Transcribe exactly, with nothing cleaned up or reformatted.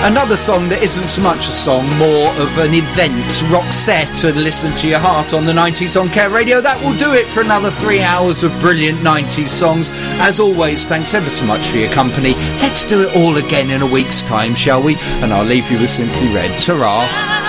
Another song that isn't so much a song, more of an event, Roxette and Listen to Your Heart on the nineties on Care Radio. That will do it for another three hours of brilliant nineties songs. As always, thanks ever so much for your company. Let's do it all again in a week's time, shall we? And I'll leave you with Simply Red. Ta-ra.